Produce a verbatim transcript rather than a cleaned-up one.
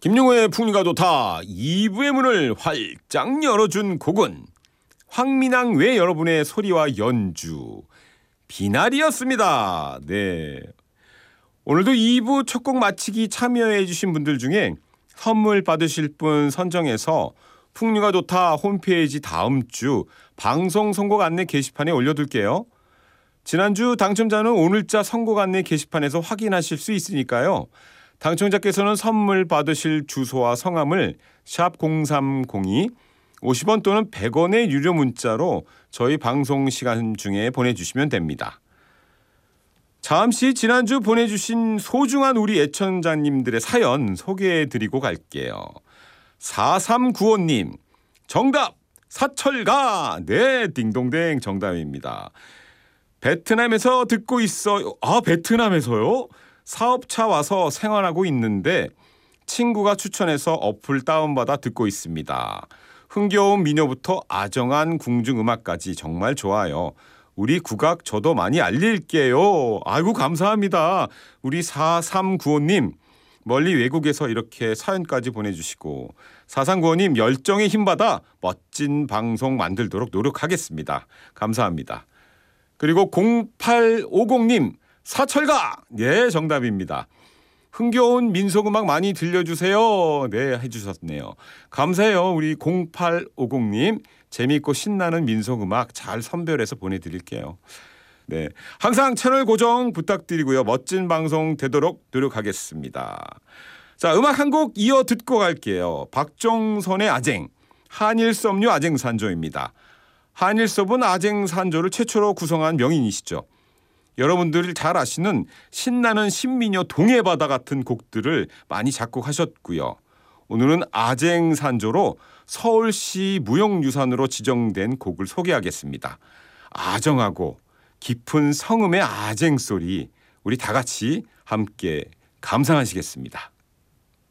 김용호의 풍류가 좋다 이 부의 문을 활짝 열어준 곡은 황민항 외 여러분의 소리와 연주 비나리였습니다. 네, 오늘도 이 부 첫 곡 마치기 참여해 주신 분들 중에 선물 받으실 분 선정해서 풍류가 좋다 홈페이지 다음 주 방송 선곡 안내 게시판에 올려둘게요. 지난주 당첨자는 오늘자 선곡 안내 게시판에서 확인하실 수 있으니까요. 당첨자께서는 선물 받으실 주소와 성함을 샵 공삼공이 오십 원 또는 백 원의 유료 문자로 저희 방송 시간 중에 보내주시면 됩니다. 잠시 지난주 보내주신 소중한 우리 애청자님들의 사연 소개해드리고 갈게요. 사삼구오 님 정답 사철가. 네, 딩동댕 정답입니다. 베트남에서 듣고 있어요. 아, 베트남에서요? 사업차 와서 생활하고 있는데 친구가 추천해서 어플 다운받아 듣고 있습니다. 흥겨운 민요부터 아정한 궁중음악까지 정말 좋아요. 우리 국악 저도 많이 알릴게요. 아이고 감사합니다. 우리 사삼구오 님 멀리 외국에서 이렇게 사연까지 보내주시고 사삼구오 님 열정에 힘받아 멋진 방송 만들도록 노력하겠습니다. 감사합니다. 그리고 공팔오공 님 사철가. 예, 정답입니다. 흥겨운 민속음악 많이 들려주세요. 네, 해주셨네요. 감사해요. 우리 공팔오공 님 재미있고 신나는 민속음악 잘 선별해서 보내드릴게요. 네, 항상 채널 고정 부탁드리고요. 멋진 방송 되도록 노력하겠습니다. 자, 음악 한 곡 이어 듣고 갈게요. 박정선의 아쟁, 한일섭류 아쟁산조입니다. 한일섭은 아쟁산조를 최초로 구성한 명인이시죠. 여러분들이 잘 아시는 신나는 신민요 동해바다 같은 곡들을 많이 작곡하셨고요. 오늘은 아쟁산조로 서울시 무형유산으로 지정된 곡을 소개하겠습니다. 아정하고 깊은 성음의 아쟁소리 우리 다 같이 함께 감상하시겠습니다.